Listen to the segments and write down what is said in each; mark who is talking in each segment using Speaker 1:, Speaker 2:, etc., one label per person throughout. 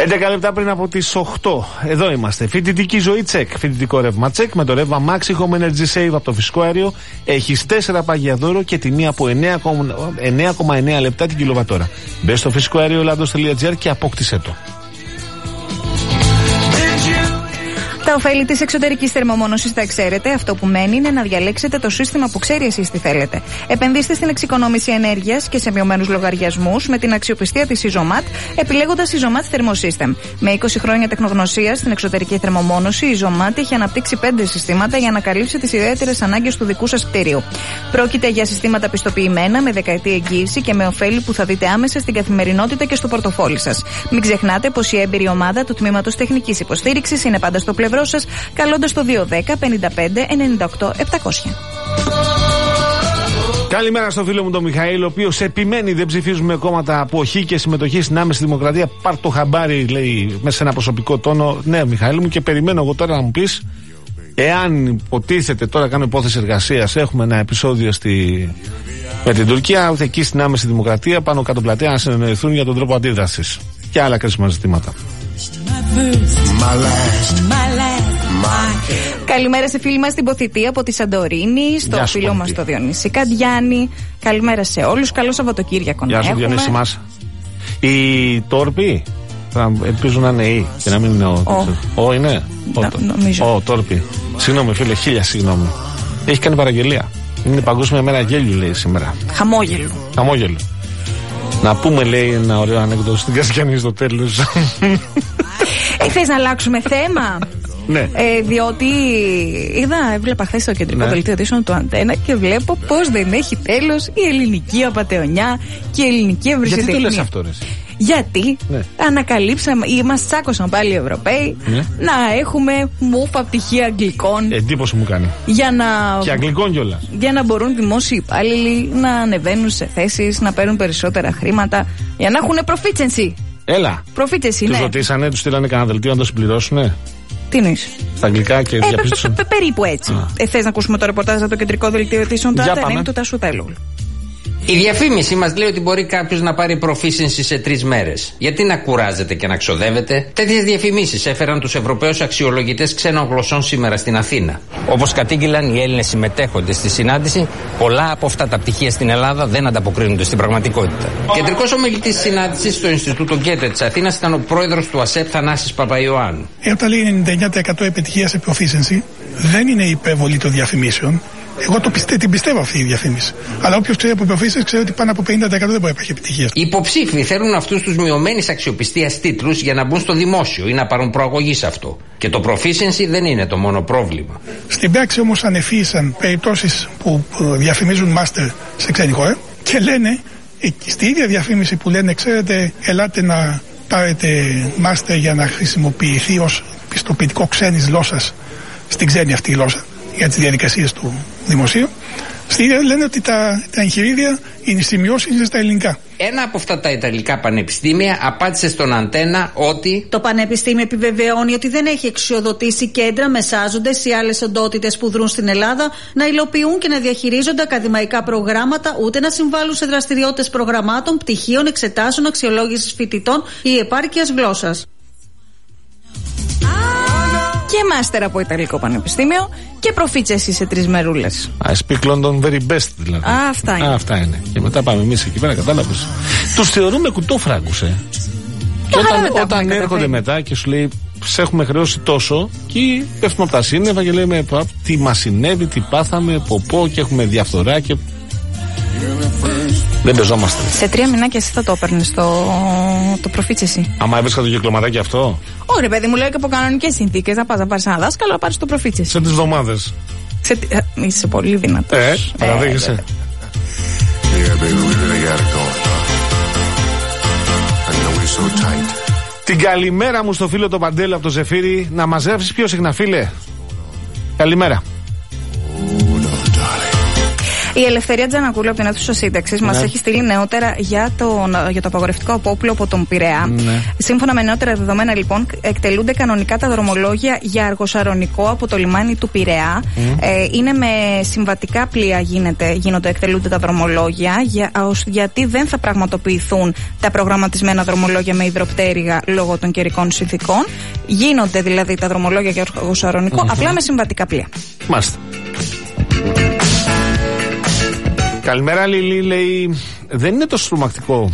Speaker 1: 11 λεπτά πριν από τις 8. Εδώ είμαστε. Φοιτητική ζωή τσεκ. Φοιτητικό ρεύμα τσεκ με το ρεύμα Maxi Home Energy Save από το φυσικό αέριο. Έχεις 4 πάγια δώρο και τιμή από 9,9 λεπτά την κιλοβατόρα. Μπες στο φυσικό αέριο Ελλάδος.gr και απόκτησέ το.
Speaker 2: Τα ωφέλη της εξωτερικής θερμομόνωσης τα ξέρετε. Αυτό που μένει είναι να διαλέξετε το σύστημα που ξέρει εσείς τι θέλετε. Επενδύστε στην εξοικονόμηση ενέργειας και σε μειωμένους λογαριασμούς με την αξιοπιστία της Isomat, επιλέγοντας Isomat Thermosystem. Με 20 χρόνια τεχνογνωσίας στην εξωτερική θερμομόνωση, η Isomat έχει αναπτύξει 5 συστήματα για να καλύψει τις ιδιαίτερες ανάγκες του δικού σας κτίριου. Πρόκειται για συστήματα πιστοποιημένα με δεκαετή εγγύηση και με ωφέλη που θα δείτε άμεσα στην καθημερινότητα και στο πορτοφόλι σας. Μην ξεχνάτε πως η έμπειρη ομάδα του Τμήματος Τεχνικής Υποστήριξης είναι πάντα στο πλευρό σας, καλώντας το 210 55 98 700.
Speaker 1: Καλημέρα στο φίλο μου τον Μιχαήλ, ο οποίος επιμένει δεν ψηφίζουμε κόμματα αποχή και συμμετοχή στην άμεση δημοκρατία. Πάρ' το χαμπάρι, λέει, μέσα σε ένα προσωπικό τόνο. Ναι, Μιχαήλ μου, και περιμένω εγώ τώρα να μου πεις, εάν υποτίθεται, τώρα κάνω υπόθεση εργασίας, έχουμε ένα επεισόδιο με την Τουρκία, εκεί στην άμεση δημοκρατία, πάνω κάτω πλατεία, να συνεννοηθούν για τον τρόπο αντίδρασης και άλλα κρίσιμα ζητήματα.
Speaker 2: Καλημέρα σε φίλοι μας στην Ποθητή από τη Σαντορίνη, στο φίλο μας το Διονύση Καντιάνη. Καλημέρα σε όλους, καλό Σαββατοκύριακο.
Speaker 1: Γεια σου Διονύση μας. Η Τόρπη, ελπίζω να είναι η και να μην είναι ο είναι.
Speaker 2: Νομίζω.
Speaker 1: Ο Τόρπη. Συγγνώμη φίλε, χίλια συγγνώμη. Έχει κάνει παραγγελία. Είναι Παγκόσμια Μέρα Γέλιου, λέει σήμερα. Χαμόγελου. Να πούμε, λέει, ένα ωραίο ανέκδοτο στην Κασιανή στο τέλος.
Speaker 2: Θες να αλλάξουμε θέμα?
Speaker 1: Ναι.
Speaker 2: Διότι έβλεπα χθες στο κεντρικό δελτίο ειδήσεων του Αντένα και βλέπω πως δεν έχει τέλος η ελληνική απατεωνιά και η ελληνική ευρυσιτεχνία.
Speaker 1: Γιατί το λες αυτό, ρε?
Speaker 2: Γιατί ανακαλύψαμε, μας τσάκωσαν πάλι οι Ευρωπαίοι, να έχουμε μούφα πτυχία αγγλικών.
Speaker 1: Εντύπωση μου κάνει. Και αγγλικών κιόλας.
Speaker 2: Για να μπορούν δημόσιοι υπάλληλοι να ανεβαίνουν σε θέσεις, να παίρνουν περισσότερα χρήματα, για να έχουν προφίτσενση.
Speaker 1: Έλα.
Speaker 2: Προφίτσενση,
Speaker 1: τους ρωτήσανε, τους στείλανε κανένα δελτίο να το συμπληρώσουνε?
Speaker 2: Τι εννοείς?
Speaker 1: Στα αγγλικά και διαπίστωσαν.
Speaker 2: Περίπου έτσι. Θες να ακούσουμε το ρεπορτάζ από το κεντρικό δελτίο ειδήσεων του Αντένα? Είναι του Τάσου Τέλογλου.
Speaker 3: Η διαφήμιση μας λέει ότι μπορεί κάποιος να πάρει προφίσενση σε 3 μέρες. Γιατί να κουράζεται και να ξοδεύεται? Τέτοιες διαφημίσεις έφεραν τους Ευρωπαίους αξιολογητές ξένων γλωσσών σήμερα στην Αθήνα. Όπως κατήγγειλαν οι Έλληνες συμμετέχοντες στη συνάντηση, πολλά από αυτά τα πτυχία στην Ελλάδα δεν ανταποκρίνονται στην πραγματικότητα. Κεντρικός ομιλητής της συνάντησης στο Ινστιτούτο Γκέτε της Αθήνας ήταν ο πρόεδρος του ΑΣΕΠ Θανάσης Παπαϊωάννου.
Speaker 4: Όταν λέει 99% επιτυχία σε προφίσενση, δεν είναι υπερβολή των διαφημίσεων. Εγώ την πιστεύω αυτή η διαφήμιση. Αλλά όποιος ξέρει από προφήσεις ξέρει ότι πάνω από 50% δεν μπορεί να έχει επιτυχία.
Speaker 3: Οι υποψήφοι θέλουν αυτούς τους μειωμένης αξιοπιστίας τίτλους για να μπουν στο δημόσιο ή να πάρουν προαγωγή σε αυτό. Και το proficiency δεν είναι το μόνο πρόβλημα.
Speaker 4: Στην πράξη όμως ανεφύησαν περιπτώσεις που διαφημίζουν μάστερ σε ξένη χώρα και λένε, στη ίδια διαφήμιση που λένε, ξέρετε, ελάτε να πάρετε μάστερ για να χρησιμοποιηθεί ως πιστοποιητικό ξένης γλώσσας στην ξένη αυτή γλώσσα, για τις διαδικασίες του δημοσίου. Στη ίδια λένε ότι τα εγχειρίδια, οι σημειώσεις είναι στα ελληνικά.
Speaker 3: Ένα από αυτά τα ιταλικά πανεπιστήμια απάντησε στον Αντένα ότι
Speaker 5: το πανεπιστήμιο επιβεβαιώνει ότι δεν έχει εξουσιοδοτήσει κέντρα, μεσάζοντες ή άλλες οντότητες που δρούν στην Ελλάδα να υλοποιούν και να διαχειρίζονται ακαδημαϊκά προγράμματα, ούτε να συμβάλλουν σε δραστηριότητες προγραμμάτων, πτυχίων, εξετάσεων, αξιολόγησης φοιτητών ή επάρκειας γλώσσας.
Speaker 2: Και μάστερ από Ιταλικό Πανεπιστήμιο και προφίτσεση σε 3 μερούλες.
Speaker 1: I speak London very best, δηλαδή.
Speaker 2: Αυτά είναι.
Speaker 1: Και μετά πάμε εμείς εκεί πέρα, κατάλαβες. Τους θεωρούμε κουτόφραγκους, Και όταν έρχονται μετά και σου λέει, σε έχουμε χρεώσει τόσο, και πέφτουμε από τα σύννεφα και λέμε, τι μας συνέβη, τι πάθαμε, ποπό, και έχουμε διαφθορά και. Δεν πεζόμαστε.
Speaker 2: Σε 3 μηνάκια εσύ θα το έπαιρνες το προφίτσεση.
Speaker 1: Άμα έβρισκα το κυκλωματάκι αυτό.
Speaker 2: Ωραία, παιδί μου, λέω και από κανονικές συνθήκες. Να πας να πάρεις ένα δάσκαλο, να πάρεις το προφίτσεση.
Speaker 1: Σε 3 εβδομάδες.
Speaker 2: Είσαι πολύ δυνατός.
Speaker 1: Παραδέχεσαι. Την καλημέρα μου στο φίλο το Παντέλο από το Ζεφύρι. Να μαζεύσεις πιο συχνά, φίλε. Καλημέρα.
Speaker 2: Η Ελευθερία Τζανακούλου από την αίθουσα σύνταξης μας έχει στείλει νεότερα για το απαγορευτικό απόπλο από τον Πειραιά. Σύμφωνα με νεότερα δεδομένα, λοιπόν, εκτελούνται κανονικά τα δρομολόγια για αργοσαρωνικό από το λιμάνι του Πειραιά. Είναι με συμβατικά πλοία εκτελούνται τα δρομολόγια, γιατί δεν θα πραγματοποιηθούν τα προγραμματισμένα δρομολόγια με υδροπτέρυγα λόγω των καιρικών συνθηκών. Γίνονται δηλαδή τα δρομολόγια για αργοσαρωνικό, απλά με συμβατικά πλοία.
Speaker 1: Μάλιστα. Καλημέρα, Λίλη. Λέει, δεν είναι τόσο τρομακτικό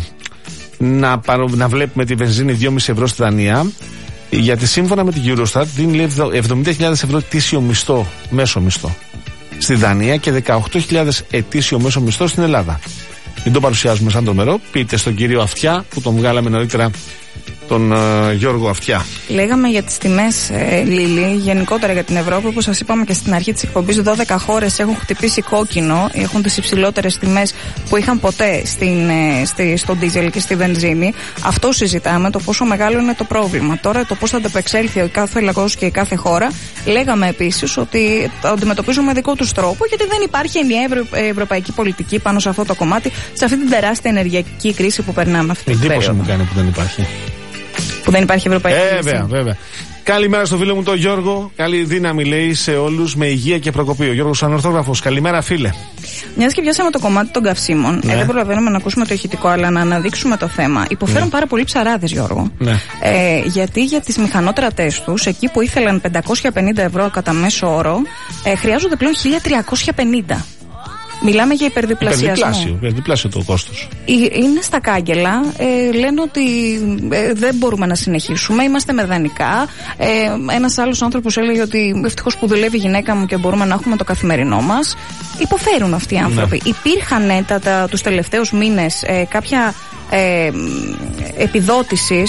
Speaker 1: να βλέπουμε τη βενζίνη 2,5 ευρώ στη Δανία, γιατί σύμφωνα με την Eurostat δίνει 70.000 ευρώ ετήσιο μισθό, μέσο μισθό στη Δανία, και 18.000 ετήσιο μέσο μισθό στην Ελλάδα. Μην το παρουσιάζουμε σαν τρομερό. Πείτε στον κύριο Αυτιά, που τον βγάλαμε νωρίτερα, τον Γιώργο Αυτιά. Λέγαμε για τις τιμές, Λίλη, γενικότερα για την Ευρώπη. Όπως σας είπαμε και στην αρχή της εκπομπής, 12 χώρες έχουν χτυπήσει κόκκινο, έχουν τις υψηλότερες τιμές που είχαν ποτέ στο ντίζελ και στη βενζίνη. Αυτό συζητάμε, το πόσο μεγάλο είναι το πρόβλημα. Τώρα το πώς θα ανταπεξέλθει ο κάθε λαός και η κάθε χώρα. Λέγαμε επίσης ότι το αντιμετωπίζουν με δικό τους τρόπο, γιατί δεν υπάρχει ενιαία ευρωπαϊκή πολιτική πάνω σε αυτό το κομμάτι, σε αυτή την τεράστια ενεργειακή κρίση που περνάμε αυτή την περίοδο. Εντύπωση μου κάνει που δεν υπάρχει.
Speaker 2: Που δεν υπάρχει ευρωπαϊκή λύση.
Speaker 1: Βέβαια. Καλημέρα στο φίλο μου τον Γιώργο. Καλή δύναμη, λέει, σε όλους, με υγεία και προκοπή. Ο Γιώργος Ανορθόγραφος. Καλημέρα, φίλε.
Speaker 2: Μιας και πιάσαμε το κομμάτι των καυσίμων, δεν προλαβαίνουμε να ακούσουμε το ηχητικό, αλλά να αναδείξουμε το θέμα. Υποφέρουν πάρα πολλοί ψαράδες, Γιώργο. Γιατί για τις μηχανότρατές τους, εκεί που ήθελαν 550 ευρώ κατά μέσο όρο, χρειάζονται πλέον 1.350. Μιλάμε για υπερδιπλασιασμό.
Speaker 1: Υπερδιπλάσιο το κόστος.
Speaker 2: Είναι στα κάγκελα. Λένε ότι δεν μπορούμε να συνεχίσουμε. Είμαστε με δανεικά. Ένας άλλος άνθρωπος έλεγε ότι ευτυχώς που δουλεύει η γυναίκα μου και μπορούμε να έχουμε το καθημερινό μας. Υποφέρουν αυτοί οι άνθρωποι. Υπήρχαν τους τελευταίους μήνες κάποια επιδότηση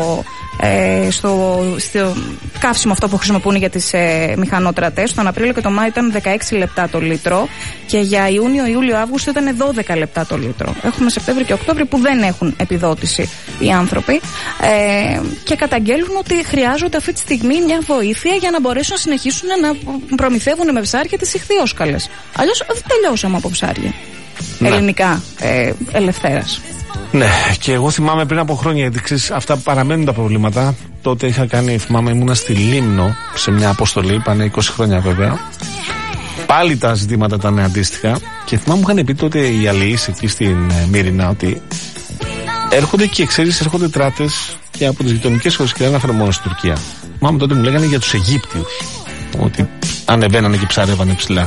Speaker 2: στο καύσιμο αυτό που χρησιμοποιούν για τις μηχανότρατες. Τον Απρίλιο και τον Μάιο ήταν 16 λεπτά το λίτρο, και για Ιούνιο, Ιούλιο, Αύγουστο ήταν 12 λεπτά το λίτρο. Έχουμε Σεπτέμβριο και Οκτώβριο που δεν έχουν επιδότηση οι άνθρωποι, και καταγγέλνουν ότι χρειάζονται αυτή τη στιγμή μια βοήθεια για να μπορέσουν να συνεχίσουν να προμηθεύουν με ψάρια τις ιχθυόσκαλες. Αλλιώς τελειώσαμε από ψάρια ελληνικά ελευθέρας.
Speaker 1: Ναι, και εγώ θυμάμαι πριν από χρόνια, γιατί ξέρεις, αυτά παραμένουν τα προβλήματα. Τότε είχα κάνει, θυμάμαι, ήμουνα στη Λίμνο σε μια αποστολή, πάνε 20 χρόνια βέβαια. Πάλι τα ζητήματα ήταν αντίστοιχα, και θυμάμαι μου είχαν πει τότε οι αλληλείς εκεί στην Μύρινα ότι έρχονται και ξέρεις, έρχονται τράτες και από τις γειτονικές χώρες, και δεν αναφέρω μόνο στην Τουρκία. Θυμάμαι τότε μου λέγανε για τους Αιγύπτιους, ότι ανεβαίνανε και ψάρευανε ψηλά.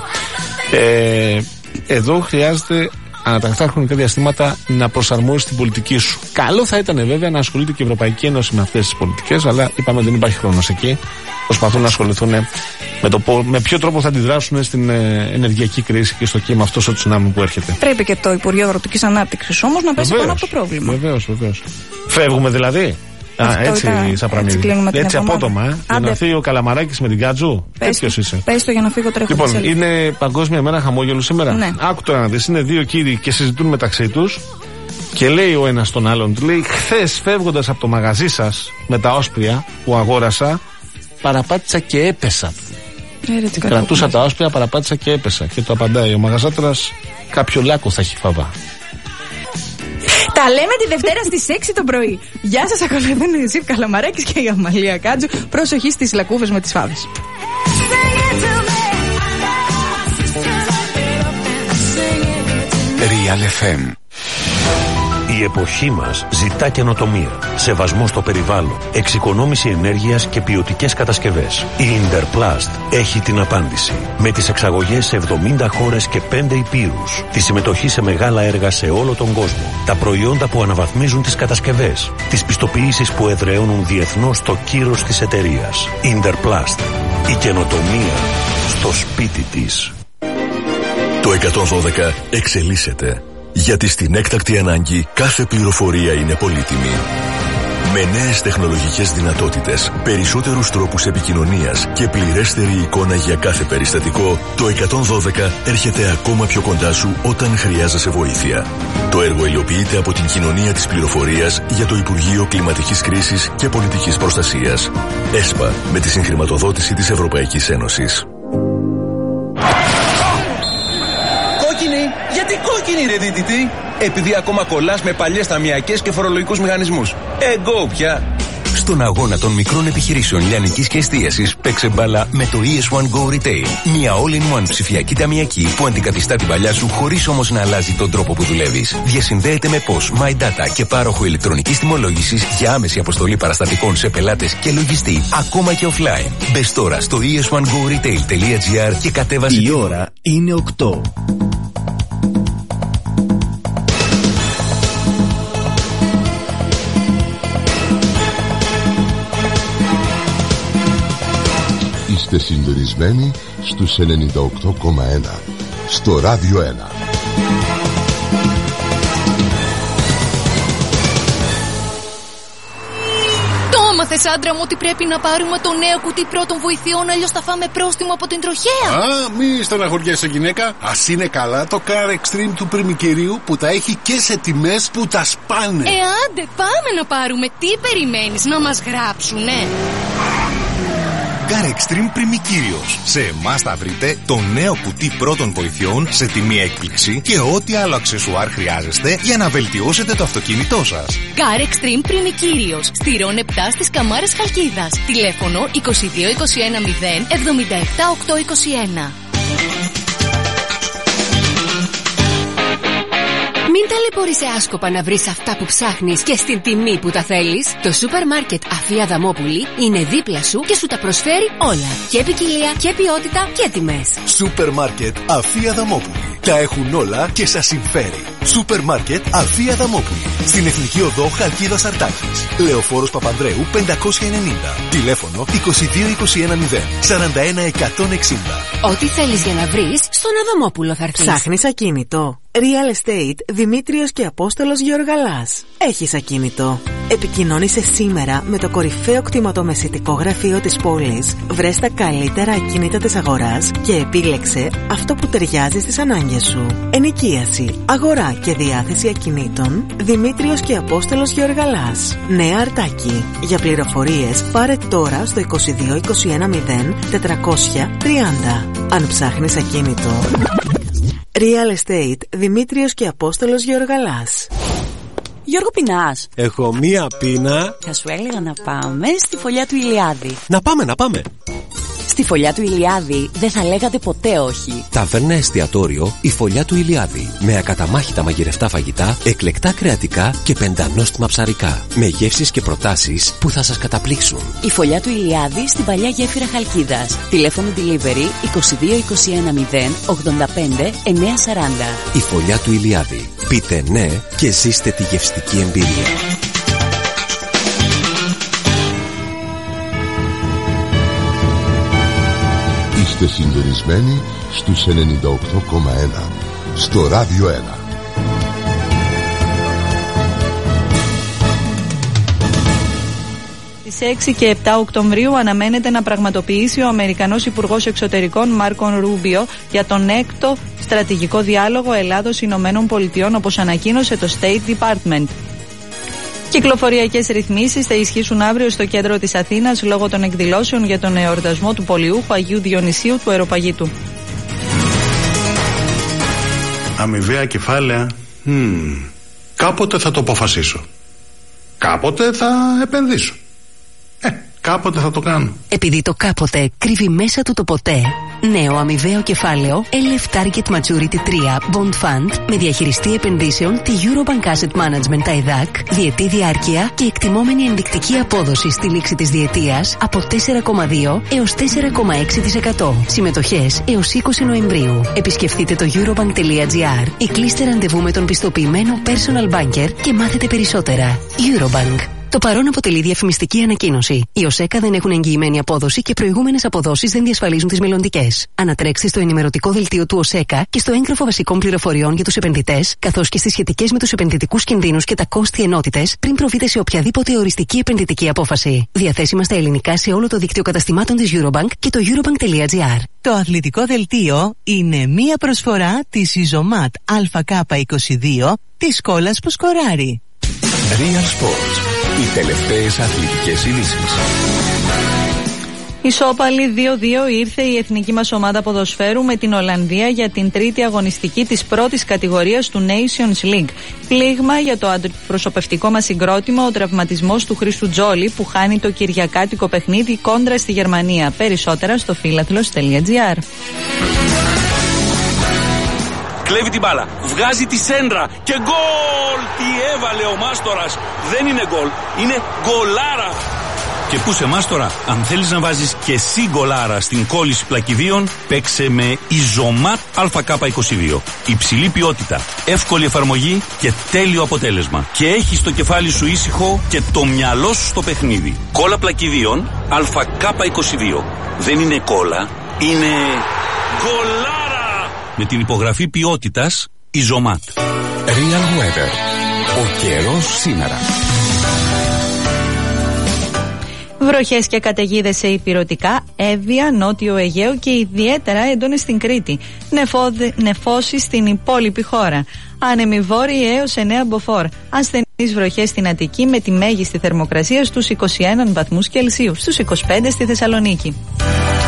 Speaker 1: Εδώ χρειάζεται ανατακτά χρονικά διαστήματα να προσαρμόσει την πολιτική σου. Καλό θα ήταν βέβαια να ασχολείται και η Ευρωπαϊκή Ένωση με αυτές τις πολιτικές, αλλά είπαμε ότι δεν υπάρχει χρόνος εκεί. Προσπαθούν να ασχοληθούν με ποιο τρόπο θα αντιδράσουν στην ενεργειακή κρίση και στο κύμα αυτό στο τσουνάμι που έρχεται. Πρέπει και το Υπουργείο Αγροτικής Ανάπτυξης όμως να πέσει πάνω από το πρόβλημα. Βεβαίως. Φεύγουμε δηλαδή. Έτσι, Σαπρανίδη. Έτσι απότομα, για να φύγει ο Καλαμαράκης με την Κάτζου. Τέτοιος είσαι. Πες το για να φύγω τρέχοντας. Λοιπόν, είναι Παγκόσμια Μέρα Χαμόγελου σήμερα. Ναι. Άκου τώρα να δεις, είναι δύο κύριοι και συζητούν μεταξύ τους, και λέει ο ένας τον άλλον, του λέει, χθες φεύγοντας από το μαγαζί σας με τα όσπρια που αγόρασα, παραπάτησα και έπεσα. Κρατούσα τα όσπρια, παραπάτησα και έπεσα. Και το απαντάει ο μαγαζάτορας, κάποιο λάκκο θα έχει φαβά.
Speaker 2: Τα λέμε τη Δευτέρα στις 6 το πρωί. Γεια σας, ακολουθούν η Ζήφ Καλαμαράκης και η Αμαλία Κάτζου. Προσοχή στις λακκούβες με τις φάβες.
Speaker 6: Real FM. Η εποχή μας ζητά καινοτομία, σεβασμό στο περιβάλλον, εξοικονόμηση ενέργειας και ποιοτικές κατασκευές. Η Interplast έχει την απάντηση. Με τις εξαγωγές σε 70 χώρες και 5 υπήρους, τη συμμετοχή σε μεγάλα έργα σε όλο τον κόσμο, τα προϊόντα που αναβαθμίζουν τις κατασκευές, τις πιστοποιήσεις που εδραιώνουν διεθνώς το κύρος της εταιρείας. Interplast. Η καινοτομία στο σπίτι της.
Speaker 7: Το 112 εξελίσσεται. Γιατί στην έκτακτη ανάγκη κάθε πληροφορία είναι πολύτιμη. Με νέες τεχνολογικές δυνατότητες, περισσότερους τρόπους επικοινωνίας και πληρέστερη εικόνα για κάθε περιστατικό, το 112 έρχεται ακόμα πιο κοντά σου όταν χρειάζεσαι βοήθεια. Το έργο υλοποιείται από την Κοινωνία της Πληροφορίας για το Υπουργείο Κλιματικής Κρίσης και Πολιτικής Προστασίας. ΕΣΠΑ, με τη συγχρηματοδότηση της Ευρωπαϊκής Ένωσης.
Speaker 8: Κόκκινη! γίνει ρε δίτητη? Επειδή ακόμα κολλάς με παλιές ταμιακές και φορολογικούς μηχανισμούς. Εγκό πια.
Speaker 9: Στον αγώνα των μικρών επιχειρήσεων λιανικής και εστίασης, παίξε μπάλα με το ES1 Go Retail. Μια all-in-one ψηφιακή ταμιακή που αντικαθιστά την παλιά σου χωρίς όμως να αλλάζει τον τρόπο που δουλεύεις. Διασυνδέεται με POS, My Data και πάροχο ηλεκτρονικής τιμολόγησης για άμεση αποστολή παραστατικών σε πελάτες και λογιστή, ακόμα και offline. Μπες τώρα στο es1goretail.gr και κατέβασε.
Speaker 10: Η ώρα είναι 8.
Speaker 11: Είστε συντονισμένοι στους 98,1 στο Ράδιο 1.
Speaker 12: Το έμαθες, άντρα μου, ότι πρέπει να πάρουμε το νέο κουτί πρώτων βοηθειών, αλλιώς θα φάμε πρόστιμο από την τροχέα.
Speaker 13: Μη στεναχωριέσαι, γυναίκα. Ας είναι καλά το Car Extreme του Πριμικυρίου που τα έχει και σε τιμές που τα σπάνε.
Speaker 12: Άντε, πάμε να πάρουμε. Τι περιμένεις, να μας γράψουνε?
Speaker 14: Car Extreme Πριμικύριος. Σε εμάς θα βρείτε το νέο κουτί πρώτων βοηθειών σε τιμή έκπληξη και ό,τι άλλο αξεσουάρ χρειάζεστε για να βελτιώσετε το αυτοκίνητό σας.
Speaker 12: Car Extreme Πριμικύριος. Στη Ρον 7 στις Καμάρες Χαλκίδας. Τηλέφωνο 22 21 0 77 821. Μην ταλαιπωρείσαι άσκοπα να βρεις αυτά που ψάχνεις και στην τιμή που τα θέλεις. Το σούπερ μάρκετ Αφή Αδαμόπουλη είναι δίπλα σου και σου τα προσφέρει όλα. Και ποικιλία και ποιότητα και τιμές.
Speaker 14: Σούπερ μάρκετ Αφή Αδαμόπουλη. Τα έχουν όλα και σας συμφέρει. Σούπερ μάρκετ Αφή Αδαμόπουλη. Στην Εθνική Οδό Χαλκίδας Αρτάκης. Λεωφόρος Παπανδρέου 590. Τηλέφωνο 22 21 0 41 160.
Speaker 12: Ό,τι θέλεις για να βρεις, στον Αδαμόπουλο θα έρθεις.
Speaker 15: Ψάχνεις ακίνητο? Real Estate Δημήτριος και Απόστολος Γεωργαλάς. Έχεις ακίνητο? Επικοινώνησε σήμερα με το κορυφαίο κτηματομεσητικό γραφείο της πόλης. Βρες τα καλύτερα ακίνητα της αγοράς και επίλεξε αυτό που ταιριάζει στις ανάγκες σου. Ενοικίαση, αγορά και διάθεση ακινήτων. Δημήτριος και Απόστολος Γεωργαλάς. Νέα Αρτάκη. Για πληροφορίες πάρε τώρα στο 22 21 0 430. Αν ψάχνεις ακίνητο, Real Estate Δημήτριος και Απόστολος Γεωργαλάς.
Speaker 16: Γιώργο, πεινάς?
Speaker 17: Έχω μία πείνα.
Speaker 16: Θα σου έλεγα να πάμε στη φωλιά του Ηλιάδη.
Speaker 17: Να πάμε.
Speaker 16: Στη φωλιά του Ηλιάδη δεν θα λέγατε ποτέ όχι.
Speaker 18: Ταβέρνα εστιατόριο η Φωλιά του Ηλιάδη. Με ακαταμάχητα μαγειρευτά φαγητά, εκλεκτά κρεατικά και πεντανόστιμα ψαρικά. Με γεύσεις και προτάσεις που θα σας καταπλήξουν.
Speaker 16: Η Φωλιά του Ηλιάδη στην παλιά γέφυρα Χαλκίδας. Τηλέφωνο delivery 22 21 0 85 940.
Speaker 18: Η Φωλιά του Ηλιάδη. Πείτε ναι και ζήστε τη γευστική εμπειρία.
Speaker 11: Είστε συντονισμένοι στους 98,1 στο Ράδιο 1.
Speaker 19: Στις 6 και 7 Οκτωβρίου αναμένεται να πραγματοποιήσει ο Αμερικανός Υπουργός Εξωτερικών Μάρκο Ρούμπιο για τον 6ο στρατηγικό διάλογο Ελλάδος-Ηνωμένων Πολιτειών, όπως ανακοίνωσε το State Department. Κυκλοφοριακές ρυθμίσεις θα ισχύσουν αύριο στο κέντρο της Αθήνας λόγω των εκδηλώσεων για τον εορτασμό του Πολιούχου Αγίου Διονυσίου του Αεροπαγήτου.
Speaker 13: Αμοιβαία κεφάλαια. Κάποτε θα το αποφασίσω. Κάποτε θα επενδύσω. Κάποτε θα το κάνω.
Speaker 20: Επειδή το κάποτε κρύβει μέσα του το ποτέ. Νέο αμοιβαίο κεφάλαιο LF Target Maturity 3 Bond Fund με διαχειριστή επενδύσεων τη Eurobank Asset Management TAIDAC, διετή διάρκεια και εκτιμόμενη ενδεικτική απόδοση στη λήξη της διετίας από 4,2 έως 4,6%. Συμμετοχές έως 20 Νοεμβρίου. Επισκεφτείτε το eurobank.gr ή κλείστε ραντεβού με τον πιστοποιημένο personal banker και μάθετε περισσότερα. Eurobank. Το παρόν αποτελεί διαφημιστική ανακοίνωση. Οι ΟΣΕΚΑ δεν έχουν εγγυημένη απόδοση και προηγούμενες αποδόσεις δεν διασφαλίζουν τις μελλοντικές. Ανατρέξτε στο ενημερωτικό δελτίο του ΟΣΕΚΑ και στο έγγραφο βασικών πληροφοριών για τους επενδυτές, καθώς και στις σχετικές με τους επενδυτικούς κινδύνους και τα κόστη ενότητες, πριν προβείτε σε οποιαδήποτε οριστική επενδυτική απόφαση. Διαθέσιμα στα ελληνικά σε όλο το δίκτυο καταστημάτων της Eurobank και το eurobank.gr.
Speaker 21: Το αθλητικό δελτίο είναι μία προσφορά της Ιζωμάτ ΑΚ22 της σκόλας που σκοράρει.
Speaker 7: Real Sports. Οι τελευταίες αθλητικές ειδήσεις.
Speaker 19: Ισόπαλη 2-2 ήρθε η εθνική μας ομάδα ποδοσφαίρου με την Ολλανδία για την τρίτη αγωνιστική της πρώτης κατηγορίας του Nations League. Πλήγμα για το αντιπροσωπευτικό μας συγκρότημα ο τραυματισμός του Χρήστου Τζόλη που χάνει το κυριακάτικο παιχνίδι κόντρα στη Γερμανία. Περισσότερα στο φίλαθλος.gr.
Speaker 10: Κλέβει την μπάλα, βγάζει τη σέντρα και γκολ! Τι έβαλε ο Μάστορας! Δεν είναι γκολ, είναι γκολάρα! Και πού σε Μάστορα, αν θέλεις να βάζεις και εσύ γκολάρα στην κόλληση πλακιδίων, παίξε με Ιζωμάτ ΑΚ22. Υψηλή ποιότητα, εύκολη εφαρμογή και τέλειο αποτέλεσμα. Και έχεις το κεφάλι σου ήσυχο και το μυαλό σου στο παιχνίδι. Κόλλα πλακιδίων ΑΚ22. Δεν είναι κόλλα, είναι γκολάρα! Με την υπογραφή ποιότητας Ιζωμάτ.
Speaker 22: Real Weather. Ο καιρός σήμερα.
Speaker 19: Βροχές και καταιγίδες σε υπηρωτικά, Εύβοια, Νότιο Αιγαίο και ιδιαίτερα έντονες στην Κρήτη. Νεφώσεις στην υπόλοιπη χώρα. Άνεμοι βόρειοι έως 9 μποφόρ. Ασθενείς βροχές στην Αττική με τη μέγιστη θερμοκρασία στους 21 βαθμούς Κελσίου, στους 25 στη Θεσσαλονίκη.